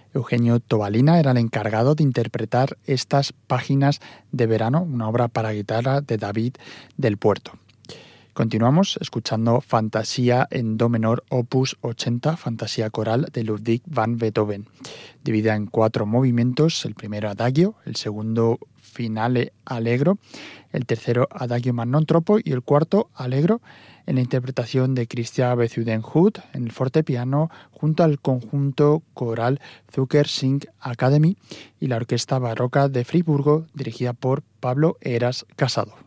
Eugenio Tobalina era el encargado de interpretar estas páginas de verano, una obra para guitarra de David del Puerto. Continuamos escuchando Fantasía en do menor opus 80, Fantasía coral de Ludwig van Beethoven, dividida en 4 movimientos, el primero adagio, el segundo finale allegro, el tercero adagio ma non troppo y el cuarto allegro, en la interpretación de Christian Bezuidenhout en el fortepiano junto al conjunto coral Zucker Sing Academy y la Orquesta Barroca de Friburgo dirigida por Pablo Heras Casado.